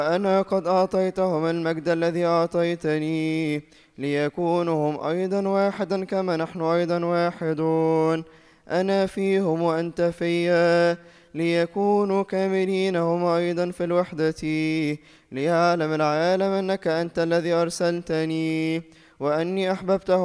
أنا قد أعطيتهم المجد الذي أعطيتني ليكونوا هم أيضا واحدا كما نحن أيضا واحدون، أنا فيهم وأنت فيا، ليكونوا كاملين هم أيضا في الوحدة، ليعلم العالم أنك أنت الذي أرسلتني وأني أحببتهم